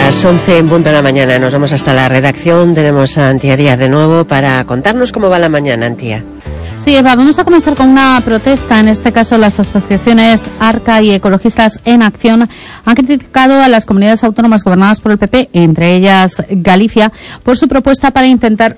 Las 11 en punto de la mañana. Nos vamos hasta la redacción. Tenemos a Antía Díaz de nuevo para contarnos cómo va la mañana, Antía. Sí, Eva, vamos a comenzar con una protesta. En este caso, las asociaciones ARCA y Ecologistas en Acción han criticado a las comunidades autónomas gobernadas por el PP, entre ellas Galicia, por su propuesta para intentar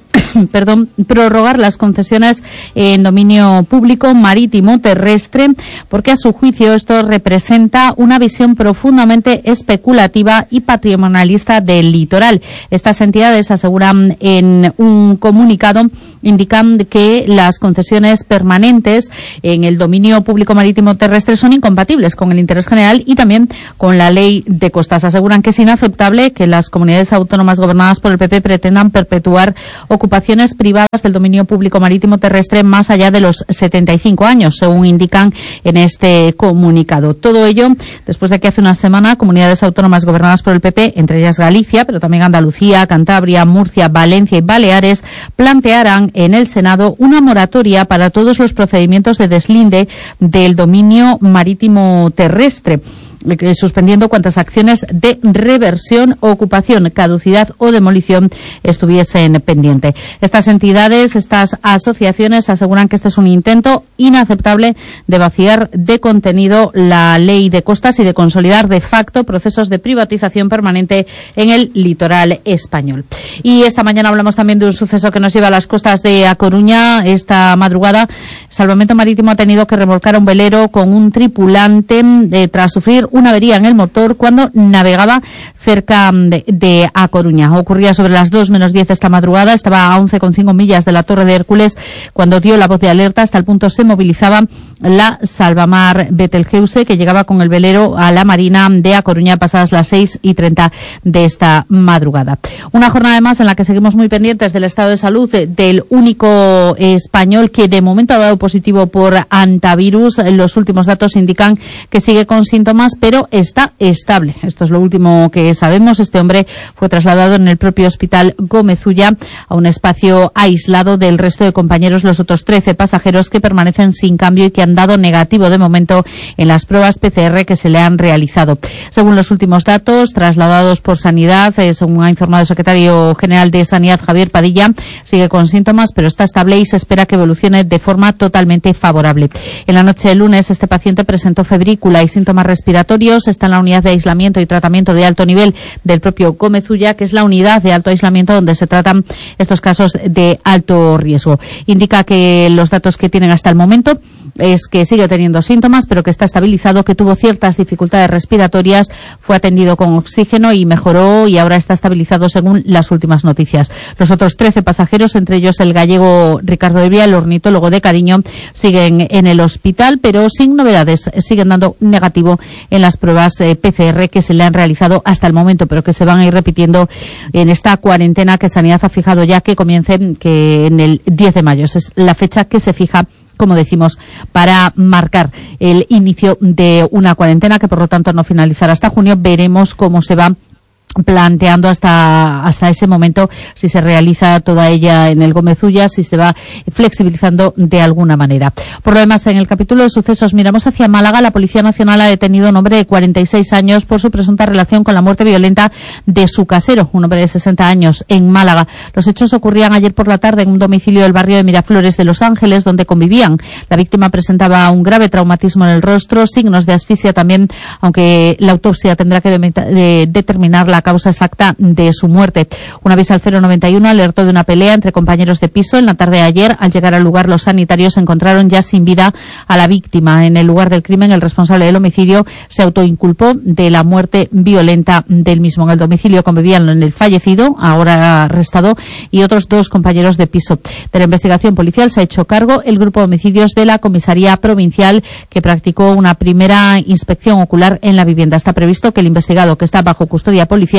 prorrogar las concesiones en dominio público marítimo terrestre, porque a su juicio esto representa una visión profundamente especulativa y patrimonialista del litoral. Estas entidades aseguran en un comunicado, indican que las concesiones permanentes en el dominio público marítimo terrestre son incompatibles con el interés general y también con la ley de costas. Aseguran que es inaceptable que las comunidades autónomas gobernadas por el PP pretendan perpetuar ocupaciones privadas del dominio público marítimo terrestre más allá de los 75 años, según indican en este comunicado. Todo ello después de que hace una semana comunidades autónomas gobernadas por el PP, entre ellas Galicia, pero también Andalucía, Cantabria, Murcia, Valencia y Baleares, plantearan en el Senado una moratoria para todos los procedimientos de deslinde del dominio marítimo terrestre, suspendiendo cuantas acciones de reversión, ocupación, caducidad o demolición estuviesen pendiente. Estas entidades, estas asociaciones aseguran que este es un intento inaceptable de vaciar de contenido la ley de costas y de consolidar de facto procesos de privatización permanente en el litoral español. Y esta mañana hablamos también de un suceso que nos lleva a las costas de A Coruña. Esta madrugada, Salvamento Marítimo ha tenido que remolcar a un velero con un tripulante tras sufrir una avería en el motor cuando navegaba cerca de A Coruña. Ocurría sobre las 2:10 esta madrugada. Estaba a 11,5 millas de la Torre de Hércules cuando dio la voz de alerta. Hasta el punto se movilizaba la Salvamar Betelgeuse, que llegaba con el velero a la Marina de A Coruña pasadas las 6:30 de esta madrugada. Una jornada además en la que seguimos muy pendientes del estado de salud del único español que de momento ha dado positivo por antivirus. Los últimos datos indican que sigue con síntomas, pero está estable. Esto es lo último que sabemos. Este hombre fue trasladado en el propio hospital Gómez Ulla a un espacio aislado del resto de compañeros, los otros 13 pasajeros que permanecen sin cambio y que han dado negativo de momento en las pruebas PCR que se le han realizado. Según los últimos datos trasladados por Sanidad, según ha informado el secretario general de Sanidad, Javier Padilla, sigue con síntomas, pero está estable y se espera que evolucione de forma totalmente favorable. En la noche del lunes, este paciente presentó febrícula y síntomas respiratorios. Está en la unidad de aislamiento y tratamiento de alto nivel del propio Gómez Ulla, que es la unidad de alto aislamiento donde se tratan estos casos de alto riesgo. Indica que los datos que tienen hasta el momento es que sigue teniendo síntomas, pero que está estabilizado, que tuvo ciertas dificultades respiratorias, fue atendido con oxígeno y mejoró y ahora está estabilizado según las últimas noticias. Los otros 13 pasajeros, entre ellos el gallego Ricardo de Vía, el ornitólogo de Cariño, siguen en el hospital, pero sin novedades. Siguen dando negativo en las pruebas PCR que se le han realizado hasta el momento, pero que se van a ir repitiendo en esta cuarentena que Sanidad ha fijado ya que comience que en el 10 de mayo. Esa es la fecha que se fija, como decimos, para marcar el inicio de una cuarentena que por lo tanto no finalizará hasta junio. Veremos cómo se va planteando hasta ese momento, si se realiza toda ella en el Gómez Ulla, si se va flexibilizando de alguna manera. Por lo demás, en el capítulo de sucesos miramos hacia Málaga. La Policía Nacional ha detenido a un hombre de 46 años por su presunta relación con la muerte violenta de su casero, un hombre de 60 años, en Málaga. Los hechos ocurrían ayer por la tarde en un domicilio del barrio de Miraflores de Los Ángeles, donde convivían. La víctima presentaba un grave traumatismo en el rostro, signos de asfixia también, aunque la autopsia tendrá que determinar la causa exacta de su muerte. Un aviso al 091 alertó de una pelea entre compañeros de piso. En la tarde de ayer, al llegar al lugar, los sanitarios encontraron ya sin vida a la víctima. En el lugar del crimen, el responsable del homicidio se autoinculpó de la muerte violenta del mismo. En el domicilio convivían el fallecido, ahora arrestado, y otros 2 compañeros de piso. De la investigación policial se ha hecho cargo el grupo de homicidios de la Comisaría Provincial, que practicó una primera inspección ocular en la vivienda. Está previsto que el investigado, que está bajo custodia policial,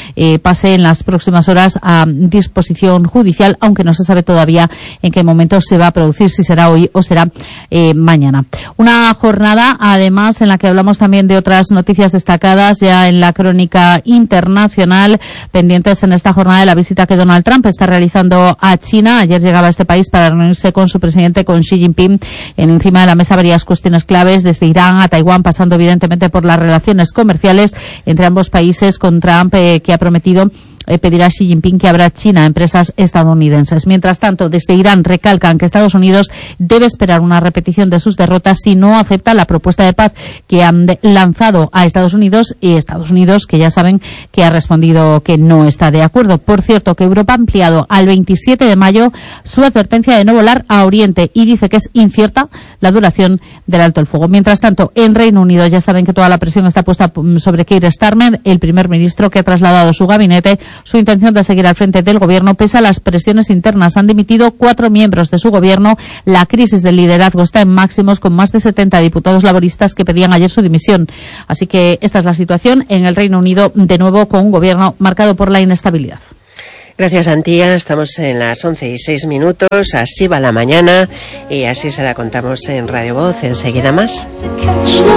pase en las próximas horas a disposición judicial, aunque no se sabe todavía en qué momento se va a producir, si será hoy o será mañana. Una jornada, además, en la que hablamos también de otras noticias destacadas ya en la crónica internacional, pendientes en esta jornada de la visita que Donald Trump está realizando a China. Ayer llegaba a este país para reunirse con su presidente, con Xi Jinping. Encima de la mesa varias cuestiones claves, desde Irán a Taiwán, pasando evidentemente por las relaciones comerciales entre ambos países contra Trump, que ha prometido pedirá a Xi Jinping que abra China a empresas estadounidenses. Mientras tanto, desde Irán recalcan que Estados Unidos debe esperar una repetición de sus derrotas si no acepta la propuesta de paz que han lanzado a Estados Unidos, y Estados Unidos, que ya saben que ha respondido que no está de acuerdo. Por cierto, que Europa ha ampliado al 27 de mayo su advertencia de no volar a Oriente y dice que es incierta la duración del alto el fuego. Mientras tanto, en Reino Unido ya saben que toda la presión está puesta sobre Keir Starmer, el primer ministro, que ha trasladado a su gabinete su intención de seguir al frente del gobierno pese a las presiones internas. Han dimitido 4 miembros de su gobierno. La crisis del liderazgo está en máximos, con más de 70 diputados laboristas que pedían ayer su dimisión. Así que esta es la situación en el Reino Unido, de nuevo con un gobierno marcado por la inestabilidad. Gracias, Antía. Estamos en las 11:06. Así va la mañana y así se la contamos en Radio Voz. Enseguida más.